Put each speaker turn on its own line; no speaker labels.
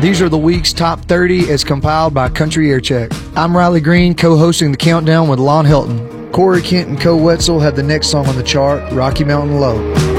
These are the week's top 30 as compiled by Country Air Check. I'm Riley Green, co-hosting the countdown with Lon Hilton. Corey Kent and Co Wetzel have the next song on the chart, Rocky Mountain Low.